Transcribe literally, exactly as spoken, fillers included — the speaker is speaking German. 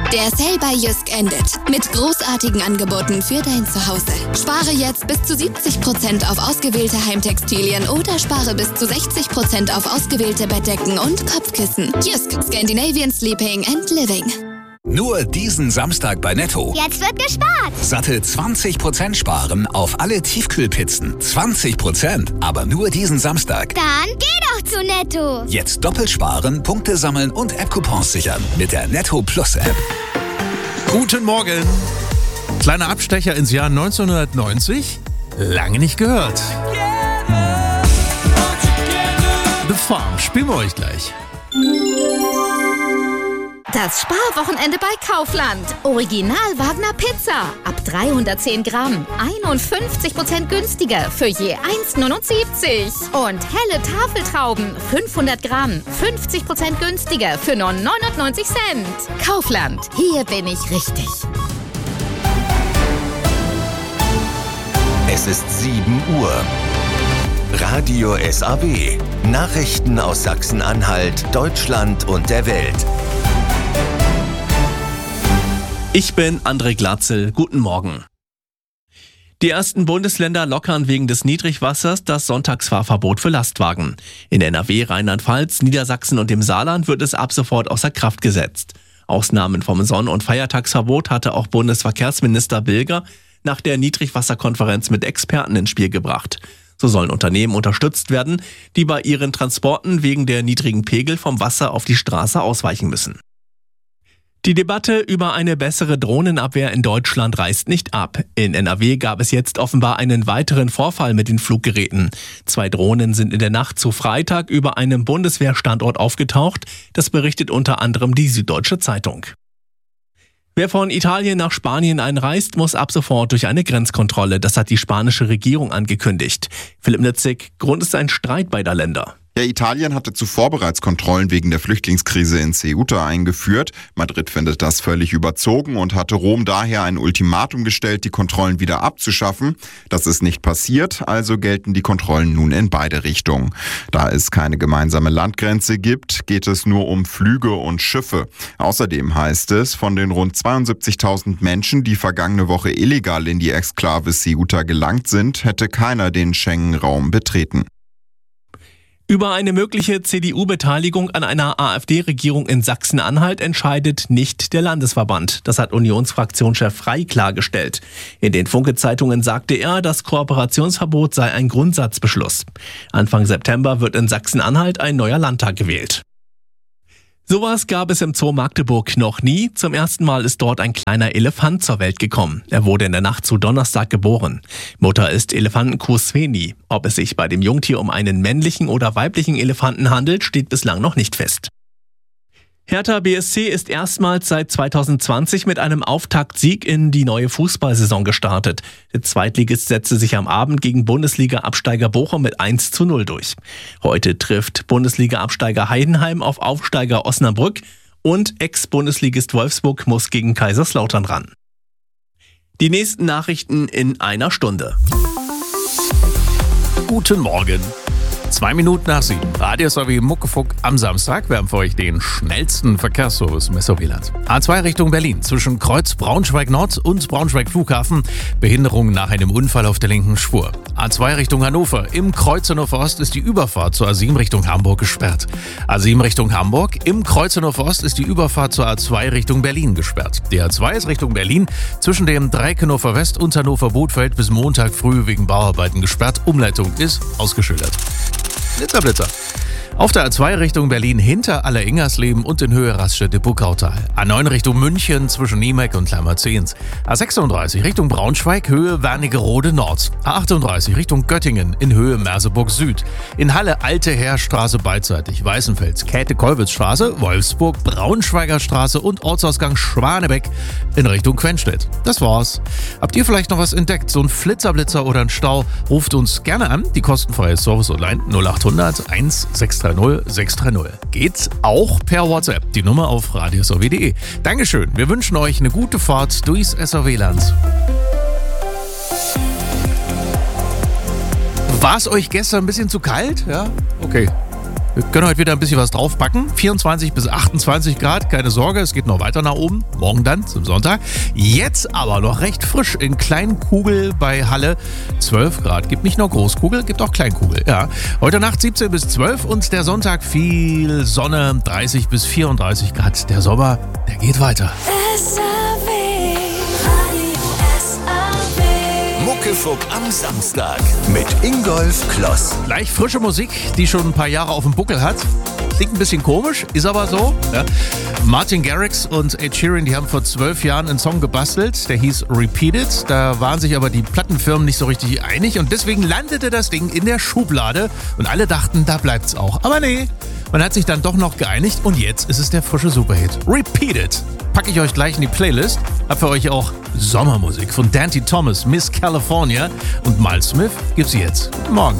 Der Sale bei Jysk endet mit großartigen Angeboten für dein Zuhause. Spare jetzt bis zu siebzig Prozent auf ausgewählte Heimtextilien oder spare bis zu sechzig Prozent auf ausgewählte Bettdecken und Kopfkissen. Jysk, Scandinavian Sleeping and Living. Nur diesen Samstag bei Netto. Jetzt wird gespart. Satte zwanzig Prozent sparen auf alle Tiefkühlpizzen. zwanzig Prozent, aber nur diesen Samstag. Dann geh doch zu Netto. Jetzt doppelt sparen, Punkte sammeln und App-Coupons sichern mit der Netto Plus App. Guten Morgen. Kleiner Abstecher ins Jahr neunzehnhundertneunzig. Lange nicht gehört. The Farm spielen wir euch gleich. Das Sparwochenende bei Kaufland. Original Wagner Pizza. Ab dreihundertzehn Gramm. einundfünfzig Prozent günstiger für je eins Komma neunundsiebzig. Und helle Tafeltrauben. fünfhundert Gramm. fünfzig Prozent günstiger für nur neunundneunzig Cent. Kaufland. Hier bin ich richtig. Es ist sieben Uhr. Radio S A W. Nachrichten aus Sachsen-Anhalt, Deutschland und der Welt. Ich bin André Glatzel. Guten Morgen. Die ersten Bundesländer lockern wegen des Niedrigwassers das Sonntagsfahrverbot für Lastwagen. In N R W, Rheinland-Pfalz, Niedersachsen und dem Saarland wird es ab sofort außer Kraft gesetzt. Ausnahmen vom Sonn- und Feiertagsverbot hatte auch Bundesverkehrsminister Bilger nach der Niedrigwasserkonferenz mit Experten ins Spiel gebracht. So sollen Unternehmen unterstützt werden, die bei ihren Transporten wegen der niedrigen Pegel vom Wasser auf die Straße ausweichen müssen. Die Debatte über eine bessere Drohnenabwehr in Deutschland reißt nicht ab. In N R W gab es jetzt offenbar einen weiteren Vorfall mit den Fluggeräten. Zwei Drohnen sind in der Nacht zu Freitag über einem Bundeswehrstandort aufgetaucht. Das berichtet unter anderem die Süddeutsche Zeitung. Wer von Italien nach Spanien einreist, muss ab sofort durch eine Grenzkontrolle. Das hat die spanische Regierung angekündigt. Philipp Nitzig, Grund ist ein Streit beider Länder. Ja, Italien hatte zuvor bereits Kontrollen wegen der Flüchtlingskrise in Ceuta eingeführt. Madrid findet das völlig überzogen und hatte Rom daher ein Ultimatum gestellt, die Kontrollen wieder abzuschaffen. Das ist nicht passiert, also gelten die Kontrollen nun in beide Richtungen. Da es keine gemeinsame Landgrenze gibt, geht es nur um Flüge und Schiffe. Außerdem heißt es, von den rund zweiundsiebzigtausend Menschen, die vergangene Woche illegal in die Exklave Ceuta gelangt sind, hätte keiner den Schengen-Raum betreten. Über eine mögliche C D U-Beteiligung an einer AfD-Regierung in Sachsen-Anhalt entscheidet nicht der Landesverband. Das hat Unionsfraktionschef Frey klargestellt. In den Funke-Zeitungen sagte er, das Kooperationsverbot sei ein Grundsatzbeschluss. Anfang September wird in Sachsen-Anhalt ein neuer Landtag gewählt. Sowas gab es im Zoo Magdeburg noch nie. Zum ersten Mal ist dort ein kleiner Elefant zur Welt gekommen. Er wurde in der Nacht zu Donnerstag geboren. Mutter ist Elefantenkuh Sveni. Ob es sich bei dem Jungtier um einen männlichen oder weiblichen Elefanten handelt, steht bislang noch nicht fest. Hertha B S C ist erstmals seit zweitausendzwanzig mit einem Auftaktsieg in die neue Fußballsaison gestartet. Der Zweitligist setzte sich am Abend gegen Bundesliga-Absteiger Bochum mit eins zu null durch. Heute trifft Bundesliga-Absteiger Heidenheim auf Aufsteiger Osnabrück und Ex-Bundesligist Wolfsburg muss gegen Kaiserslautern ran. Die nächsten Nachrichten in einer Stunde. Guten Morgen. Zwei Minuten nach sieben. Radio S A W Muckefuck am Samstag. Wir haben für euch den schnellsten Verkehrsservice im S A W-Land. A zwei Richtung Berlin zwischen Kreuz Braunschweig Nord und Braunschweig Flughafen. Behinderung nach einem Unfall auf der linken Spur. A zwei Richtung Hannover. Im Kreuz Hannover Ost ist die Überfahrt zur A sieben Richtung Hamburg gesperrt. A sieben Richtung Hamburg. Im Kreuz Hannover Ost ist die Überfahrt zur A zwei Richtung Berlin gesperrt. Die A zwei ist Richtung Berlin zwischen dem Dreieck Hannover West und Hannover Bothfeld bis Montag früh wegen Bauarbeiten gesperrt. Umleitung ist ausgeschildert. Blitzer, Blitzer. Auf der A zwei Richtung Berlin hinter Aller-Ingersleben und in Höhe Raststätte-Buckautal. A neun Richtung München zwischen Niemek und Lammerzehns. A sechsunddreißig Richtung Braunschweig, Höhe Wernigerode Nord. A achtunddreißig Richtung Göttingen in Höhe Merseburg Süd. In Halle Alte Heerstraße beidseitig, Weißenfels, Käthe-Kollwitz-Straße, Wolfsburg, Braunschweiger Straße und Ortsausgang Schwanebeck in Richtung Quenstedt. Das war's. Habt ihr vielleicht noch was entdeckt? So ein Flitzerblitzer oder ein Stau? Ruft uns gerne an. Die kostenfreie Service-Hotline null achthundert eins sechs drei null sechs drei null. Geht's auch per WhatsApp. Die Nummer auf radio s a w punkt d e. Dankeschön. Wir wünschen euch eine gute Fahrt durchs S A W-Land. War es euch gestern ein bisschen zu kalt? Ja? Okay. Wir können heute wieder ein bisschen was draufpacken. vierundzwanzig bis achtundzwanzig Grad, keine Sorge, es geht noch weiter nach oben. Morgen dann, zum Sonntag. Jetzt aber noch recht frisch in Kleinkugel bei Halle. zwölf Grad. Gibt nicht nur Großkugel, gibt auch Kleinkugel. Ja. Heute Nacht siebzehn bis zwölf und der Sonntag viel Sonne, dreißig bis vierunddreißig Grad. Der Sommer, der geht weiter. Muckefuck am Samstag mit Ingolf Kloss. Gleich frische Musik, die schon ein paar Jahre auf dem Buckel hat. Klingt ein bisschen komisch, ist aber so. Ja. Martin Garrix und Ed Sheeran, die haben vor zwölf Jahren einen Song gebastelt, der hieß Repeat It. Da waren sich aber die Plattenfirmen nicht so richtig einig und deswegen landete das Ding in der Schublade und alle dachten, da bleibt's auch. Aber nee, man hat sich dann doch noch geeinigt und jetzt ist es der frische Superhit. Repeat It. Packe ich euch gleich in die Playlist. Hab für euch auch Sommermusik von Dante Thomas, Miss California und Miles Smith gibt's jetzt. Guten Morgen.